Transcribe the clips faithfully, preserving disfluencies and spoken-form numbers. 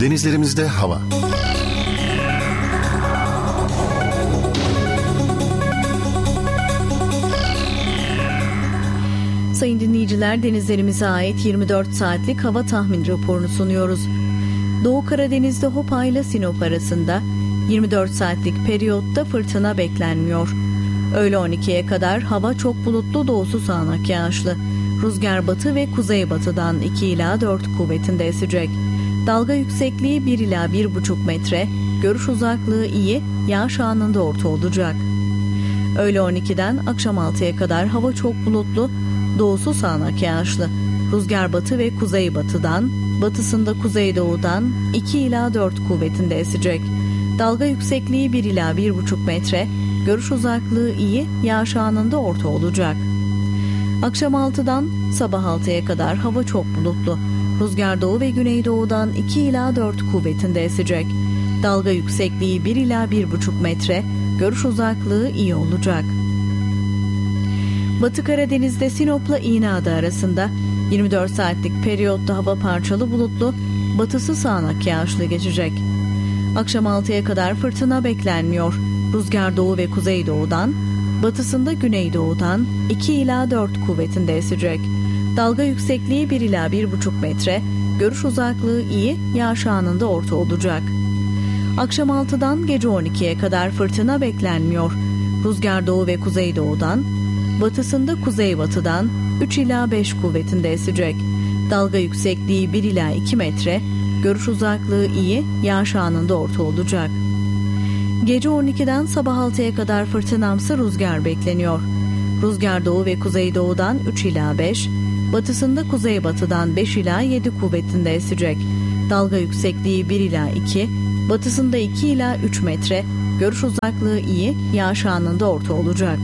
Denizlerimizde hava. Sayın dinleyiciler, denizlerimize ait yirmi dört saatlik hava tahmin raporunu sunuyoruz. Doğu Karadeniz'de Hopa ile Sinop arasında yirmi dört saatlik periyotta fırtına beklenmiyor. Öğle on ikiye kadar hava çok bulutlu, doğusu sağanak yağışlı. Rüzgar batı ve kuzeybatıdan iki ila dört kuvvetinde esecek. Dalga yüksekliği bir ila bir buçuk metre, görüş uzaklığı iyi, yağış anında orta olacak. Öğle on ikiden akşam altıya kadar hava çok bulutlu, doğusu sağanak yağışlı. Rüzgar batı ve kuzeybatıdan, batısında kuzeydoğudan iki ila dört kuvvetinde esecek. Dalga yüksekliği bir ila bir buçuk metre, görüş uzaklığı iyi, yağış anında orta olacak. Akşam altıdan sabah altıya kadar hava çok bulutlu. Rüzgar doğu ve güneydoğudan iki ila dört kuvvetinde esecek. Dalga yüksekliği bir ila bir buçuk metre, görüş uzaklığı iyi olacak. Batı Karadeniz'de Sinop'la İğneada arasında yirmi dört saatlik periyotta hava parçalı bulutlu, batısı sağanak yağışlı geçecek. Akşam altıya kadar fırtına beklenmiyor. Rüzgar doğu ve kuzeydoğudan, batısında güneydoğudan iki ila dört kuvvetinde esecek. Dalga yüksekliği bir ila bir buçuk metre, görüş uzaklığı iyi, yağış anında orta olacak. Akşam altıdan gece on ikiye kadar fırtına beklenmiyor. Rüzgar doğu ve kuzeydoğudan, batısında kuzeybatıdan üç ila beş kuvvetinde esecek. Dalga yüksekliği bir ila iki metre, görüş uzaklığı iyi, yağış anında orta olacak. Gece on ikiden sabah altıya kadar fırtınamsı rüzgar bekleniyor. Rüzgar doğu ve kuzeydoğudan üç ila beş, batısında kuzeybatıdan beş ila yedi kuvvetinde esecek. Dalga yüksekliği bir ila iki, batısında iki ila üç metre, görüş uzaklığı iyi, yağış anında orta olacak.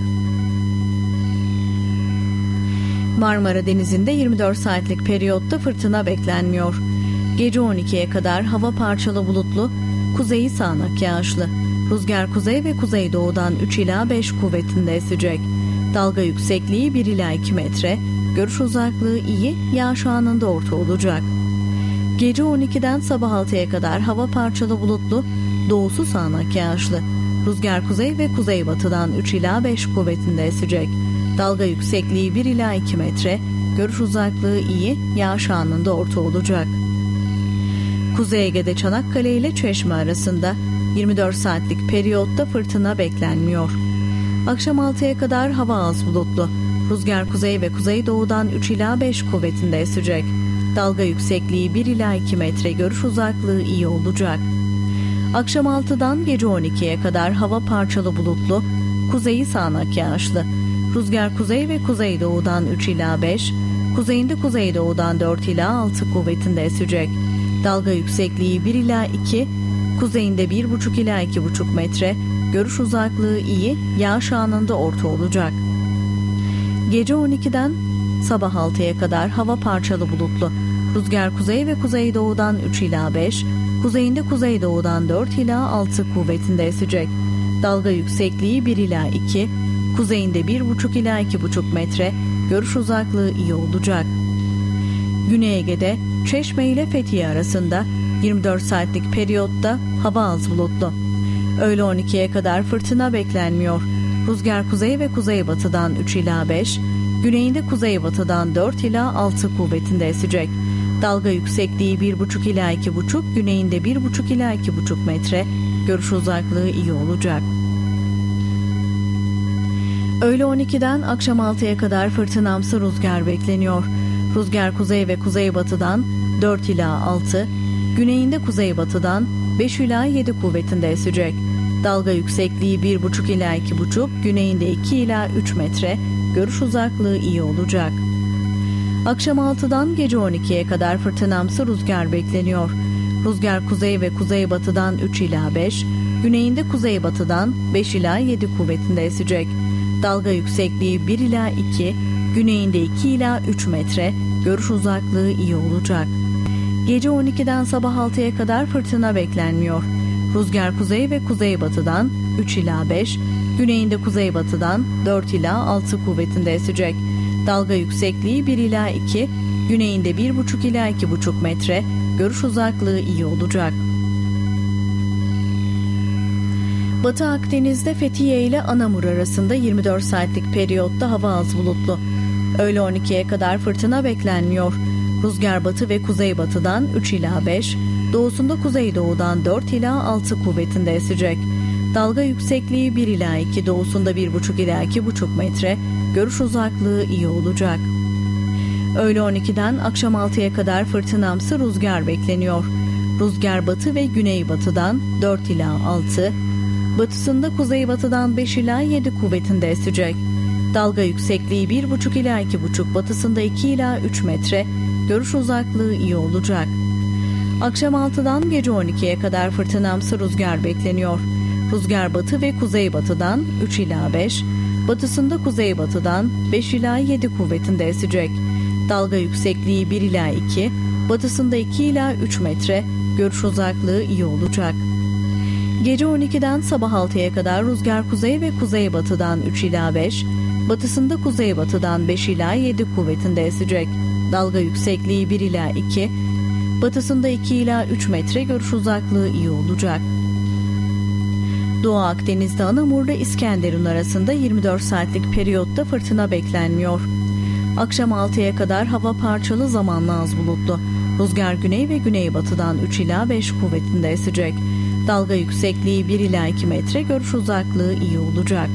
Marmara Denizi'nde yirmi dört saatlik periyotta fırtına beklenmiyor. Gece on ikiye kadar hava parçalı bulutlu, kuzeyi sağanak yağışlı. Rüzgar kuzey ve kuzeydoğudan üç ila beş kuvvetinde esecek. Dalga yüksekliği bir ila iki metre, görüş uzaklığı iyi, yağış anında orta olacak. Gece on ikiden sabah altıya kadar hava parçalı bulutlu, doğusu sağanak yağışlı. Rüzgar kuzey ve kuzeybatıdan üç ila beş kuvvetinde esecek. Dalga yüksekliği bir ila iki metre, görüş uzaklığı iyi, yağış anında orta olacak. Kuzey Ege'de Çanakkale ile Çeşme arasında yirmi dört saatlik periyotta fırtına beklenmiyor. Akşam altıya kadar hava az bulutlu. Rüzgar kuzey ve kuzeydoğudan üç ila beş kuvvetinde esecek. Dalga yüksekliği bir ila iki metre, görüş uzaklığı iyi olacak. Akşam altıdan gece on ikiye kadar hava parçalı bulutlu, kuzeyi sağanak yağışlı. Rüzgar kuzey ve kuzeydoğudan üç ila beş, kuzeyinde kuzeydoğudan dört ila altı kuvvetinde esecek. Dalga yüksekliği bir ila iki, kuzeyinde bir buçuk ila iki buçuk metre, görüş uzaklığı iyi, yağış anında orta olacak. Gece on ikiden sabah altıya kadar hava parçalı bulutlu. Rüzgar kuzey ve kuzeydoğudan üç ila beş, kuzeyinde kuzeydoğudan dört ila altı kuvvetinde esecek. Dalga yüksekliği bir ila iki, kuzeyinde bir buçuk ila iki buçuk metre, görüş uzaklığı iyi olacak. Güney Ege'de Çeşme ile Fethiye arasında yirmi dört saatlik periyotta hava az bulutlu. Öğle on ikiye kadar fırtına beklenmiyor. Rüzgar kuzey ve kuzeybatıdan üç ila beş, güneyinde kuzeybatıdan dört ila altı kuvvetinde esecek. Dalga yüksekliği bir buçuk ila iki buçuk, güneyinde bir buçuk ila iki buçuk metre, görüş uzaklığı iyi olacak. Öğle on ikiden akşam altıya kadar fırtınamsı rüzgar bekleniyor. Rüzgar kuzey ve kuzeybatıdan dört ila altı, güneyinde kuzeybatıdan beş ila yedi kuvvetinde esecek. Dalga yüksekliği bir buçuk ila iki buçuk, güneyinde iki ila üç metre, görüş uzaklığı iyi olacak. Akşam altıdan gece on ikiye kadar fırtınamsı rüzgar bekleniyor. Rüzgar kuzey ve kuzeybatıdan üç ila beş, güneyinde kuzeybatıdan beş ila yedi kuvvetinde esecek. Dalga yüksekliği bir ila iki, güneyinde iki ila üç metre, görüş uzaklığı iyi olacak. Gece on ikiden sabah altıya kadar fırtına beklenmiyor. Rüzgar kuzey ve kuzeybatıdan üç ila beş, güneyinde kuzeybatıdan dört ila altı kuvvetinde esecek. Dalga yüksekliği bir ila iki, Güneyinde bir buçuk ila iki buçuk metre, görüş uzaklığı iyi olacak. Batı Akdeniz'de Fethiye ile Anamur arasında yirmi dört saatlik periyotta hava az bulutlu. Öğle on ikiye kadar fırtına beklenmiyor. Rüzgar batı ve kuzeybatıdan üç ila beş, doğusunda kuzeydoğudan dört ila altı kuvvetinde esecek. Dalga yüksekliği bir ila iki, doğusunda bir buçuk ila iki buçuk metre, görüş uzaklığı iyi olacak. Öğle on ikiden akşam altıya kadar fırtınamsı rüzgar bekleniyor. Rüzgar batı ve güneybatıdan dört ila altı, batısında kuzeybatıdan beş ila yedi kuvvetinde esecek. Dalga yüksekliği bir buçuk ila iki buçuk, batısında iki ila üç metre, görüş uzaklığı iyi olacak. Akşam altıdan gece on ikiye kadar fırtınamsı rüzgar bekleniyor. Rüzgar batı ve kuzeybatıdan üç ila beş, batısında kuzeybatıdan beş ila yedi kuvvetinde esecek. Dalga yüksekliği bir ila iki, batısında iki ila üç metre, görüş uzaklığı iyi olacak. Gece on ikiden sabah altıya kadar rüzgar kuzey ve kuzeybatıdan üç ila beş, batısında kuzeybatıdan beş ila yedi kuvvetinde esecek. Dalga yüksekliği bir ila iki, batısında iki ila üç metre, görüş uzaklığı iyi olacak. Doğu Akdeniz'de Anamur'la İskenderun arasında yirmi dört saatlik periyotta fırtına beklenmiyor. Akşam altıya kadar hava parçalı, zamanla az bulutlu. Rüzgar güney ve güneybatıdan üç ila beş kuvvetinde esecek. Dalga yüksekliği bir ila iki metre, görüş uzaklığı iyi olacak.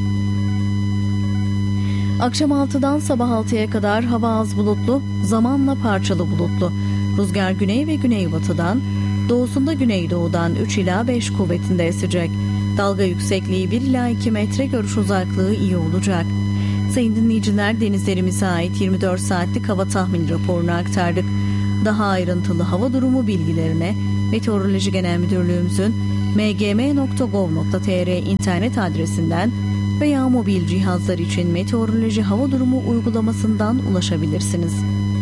Akşam altıdan sabah altıya kadar hava az bulutlu, zamanla parçalı bulutlu. Rüzgar güney ve güneybatıdan, doğusunda güneydoğudan üç ila beş kuvvetinde esecek. Dalga yüksekliği bir ila iki metre, görüş uzaklığı iyi olacak. Sayın dinleyiciler, denizlerimize ait yirmi dört saatlik hava tahmini raporunu aktardık. Daha ayrıntılı hava durumu bilgilerine Meteoroloji Genel Müdürlüğümüzün m g m nokta gov nokta t r internet adresinden veya mobil cihazlar için meteoroloji hava durumu uygulamasından ulaşabilirsiniz.